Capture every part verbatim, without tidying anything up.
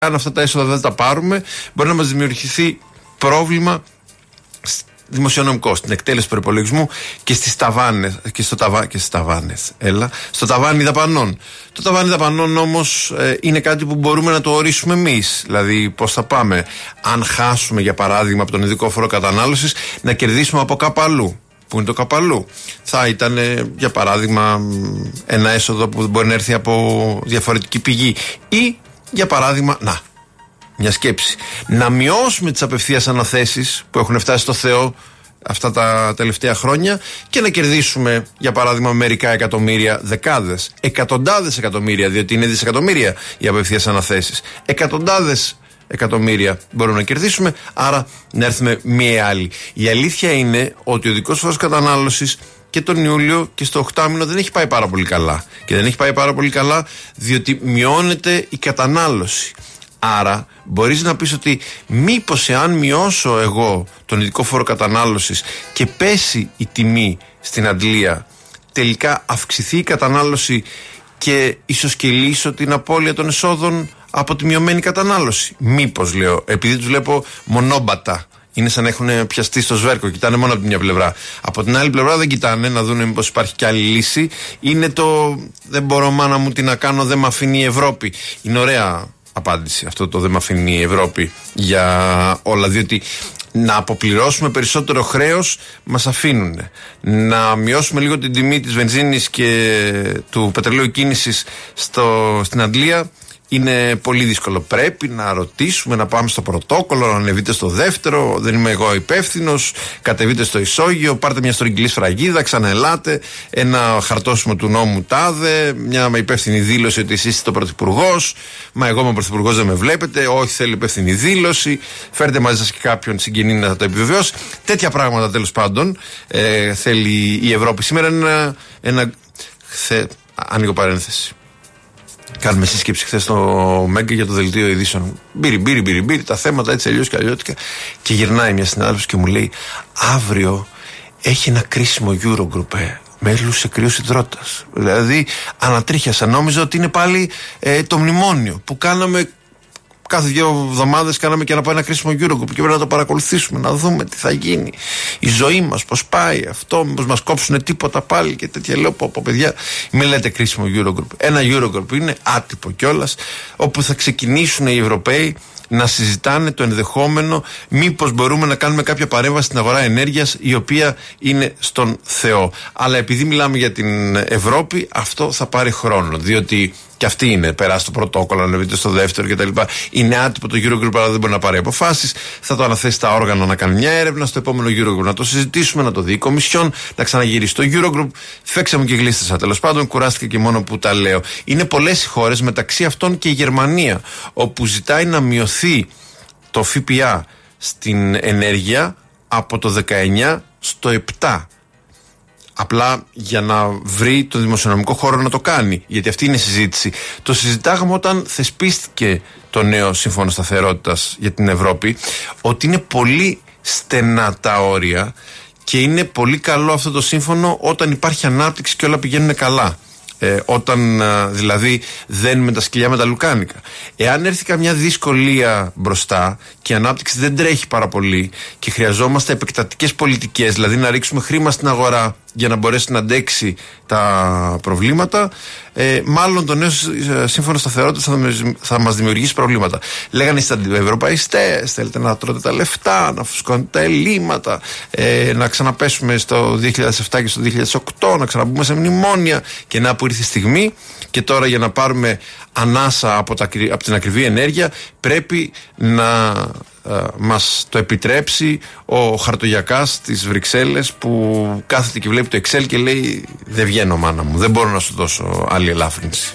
αν αυτά τα έσοδα δεν τα πάρουμε, μπορεί να μας δημιουργηθεί πρόβλημα δημοσιονομικό, στην εκτέλεση του προϋπολογισμού και στις ταβάνες, και στο ταβά, και στις ταβάνες, έλα, στο ταβάνι δαπανών. Το ταβάνι δαπανών όμως ε, είναι κάτι που μπορούμε να το ορίσουμε εμείς. Δηλαδή, πώς θα πάμε, αν χάσουμε για παράδειγμα από τον ειδικό φόρο κατανάλωσης, να κερδίσουμε από κάπου αλλού. Πού είναι το κάπου αλλού? Θα ήταν, ε, για παράδειγμα, ένα έσοδο που μπορεί να έρθει από διαφορετική πηγή. Ή, για παράδειγμα, να. Μια σκέψη. Να μειώσουμε τις απευθείας αναθέσεις που έχουν φτάσει στο Θεό αυτά τα τελευταία χρόνια και να κερδίσουμε, για παράδειγμα, μερικά εκατομμύρια, δεκάδες, εκατοντάδες εκατομμύρια, διότι είναι δισεκατομμύρια οι απευθείας αναθέσεις. Εκατοντάδες εκατομμύρια μπορούμε να κερδίσουμε, άρα να έρθουμε μία άλλη. Η αλήθεια είναι ότι ο δικός φόρος κατανάλωσης και τον Ιούλιο και στο οκτάμηνο δεν έχει πάει πάρα πολύ καλά. Και δεν έχει πάει πάρα πολύ καλά διότι μειώνεται η κατανάλωση. Άρα μπορείς να πεις ότι μήπως εάν μειώσω εγώ τον ειδικό φόρο κατανάλωσης και πέσει η τιμή στην αντλία, τελικά αυξηθεί η κατανάλωση και ίσως και λύσω την απώλεια των εσόδων από τη μειωμένη κατανάλωση. Μήπως, λέω, επειδή τους βλέπω μονόμπατα. Είναι σαν να έχουν πιαστεί στο σβέρκο, κοιτάνε μόνο από τη μια πλευρά. Από την άλλη πλευρά δεν κοιτάνε να δουν μήπως υπάρχει κι άλλη λύση. Είναι το δεν μπορώ μάνα μου τι να κάνω, δεν με αφήνει η Ευρώπη. Είναι ωραία απάντηση αυτό το δεν με αφήνει η Ευρώπη για όλα, διότι να αποπληρώσουμε περισσότερο χρέος μας αφήνουν. Να μειώσουμε λίγο την τιμή της βενζίνης και του πετρελαίου κίνησης στο, στην αντλία είναι πολύ δύσκολο. Πρέπει να ρωτήσουμε, να πάμε στο πρωτόκολλο, να ανεβείτε στο δεύτερο. Δεν είμαι εγώ υπεύθυνος. Κατεβείτε στο ισόγειο, πάρτε μια στρογγυλή σφραγίδα, ξαναελάτε. Ένα χαρτόσημο του νόμου τάδε. Μια υπεύθυνη δήλωση ότι εσείς είστε ο πρωθυπουργός. Μα εγώ είμαι ο πρωθυπουργός, δεν με βλέπετε. Όχι, θέλω υπεύθυνη δήλωση. Φέρτε μαζί σας και κάποιον συγγενή να το επιβεβαιώσει. Τέτοια πράγματα τέλος πάντων ε, θέλει η Ευρώπη. Σήμερα είναι ένα. ένα θε, ανοίγω παρένθεση. Κάνουμε σύσκεψη χθες στο Μέγκα για το δελτίο ειδήσεων. Μπύρι, μπύρι, μπύρι, μπύρι, τα θέματα έτσι αλλιώς και αλλιώτικα. Και γυρνάει μια συνάδελφος και μου λέει: αύριο έχει ένα κρίσιμο Eurogroup ε, με έλους κρύος υδρότας. Δηλαδή, ανατρίχιασα. Νόμιζα ότι είναι πάλι ε, το μνημόνιο που κάναμε. Κάθε δύο εβδομάδες κάναμε και να πάει ένα κρίσιμο Eurogroup και πρέπει να το παρακολουθήσουμε, να δούμε τι θα γίνει. Η ζωή μας, πώς πάει αυτό, μήπως μας κόψουν τίποτα πάλι και τέτοια. Λέω πω, πω παιδιά, μην λέτε κρίσιμο Eurogroup. Ένα Eurogroup είναι άτυπο κιόλας, όπου θα ξεκινήσουν οι Ευρωπαίοι να συζητάνε το ενδεχόμενο μήπως μπορούμε να κάνουμε κάποια παρέμβαση στην αγορά ενέργειας η οποία είναι στον Θεό. Αλλά επειδή μιλάμε για την Ευρώπη, αυτό θα πάρει χρόνο, διότι και αυτή είναι, περάσει το πρωτόκολλο, ανεβείτε στο δεύτερο κτλ. Είναι άτυπο το Eurogroup, αλλά δεν μπορεί να πάρει αποφάσεις. Θα το αναθέσει τα όργανα να κάνει μια έρευνα, στο επόμενο Eurogroup να το συζητήσουμε, να το δει η Κομισιόν, να ξαναγυρίσει το Eurogroup. Φέξα μου και γλίστησα. Τέλος πάντων, κουράστηκα και μόνο που τα λέω. Είναι πολλές οι χώρες, μεταξύ αυτών και η Γερμανία, όπου ζητάει να μειωθεί το ΦΠΑ στην ενέργεια από το δεκαεννιά στο επτά. Απλά για να βρει το δημοσιονομικό χώρο να το κάνει. Γιατί αυτή είναι η συζήτηση. Το συζητάγαμε όταν θεσπίστηκε το νέο Σύμφωνο Σταθερότητας για την Ευρώπη, ότι είναι πολύ στενά τα όρια και είναι πολύ καλό αυτό το σύμφωνο όταν υπάρχει ανάπτυξη και όλα πηγαίνουν καλά. Ε, όταν α, δηλαδή δένουμε τα σκυλιά με τα λουκάνικα. Εάν έρθει καμιά δυσκολία μπροστά και η ανάπτυξη δεν τρέχει πάρα πολύ και χρειαζόμαστε επεκτατικές πολιτικές, δηλαδή να ρίξουμε χρήμα στην αγορά για να μπορέσει να αντέξει τα προβλήματα, ε, μάλλον το νέο σύμφωνο σταθερότητας θα, θα μας δημιουργήσει προβλήματα. Λέγανε οι αντιευρωπαϊστές, θέλετε να τρώτε τα λεφτά, να φουσκώνετε τα ελλείμματα, ε, να ξαναπέσουμε στο δύο χιλιάδες επτά και στο δύο χιλιάδες οκτώ, να ξαναμπούμε σε μνημόνια, και να που ήρθε η στιγμή και τώρα για να πάρουμε ανάσα από, τα, από την ακριβή ενέργεια πρέπει να Uh, μας το επιτρέψει ο χαρτογιακάς της Βρυξέλλες που κάθεται και βλέπει το Excel και λέει δεν βγαίνω μάνα μου, δεν μπορώ να σου δώσω άλλη ελάφρυνση.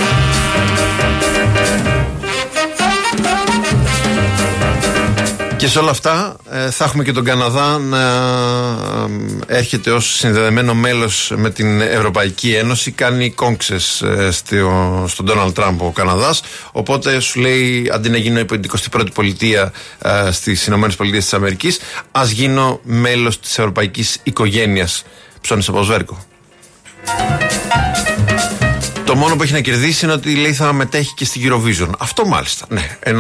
Και σε όλα αυτά ε, θα έχουμε και τον Καναδά να ε, έρχεται ως συνδεδεμένο μέλος με την Ευρωπαϊκή Ένωση. Κάνει κόγξες ε, στο, στον Ντόναλντ Τραμπ ο Καναδάς. Οπότε σου λέει, αντί να γίνω η εικοστή πρώτη πολιτεία ε, στις Ηνωμένες Πολιτείες της Αμερικής, ας γίνω μέλος της ευρωπαϊκής οικογένειας. Ψώνεις από σβέρκο. Το μόνο που έχει να κερδίσει είναι ότι λέει θα μετέχει και στην Eurovision. Αυτό μάλιστα. Ναι,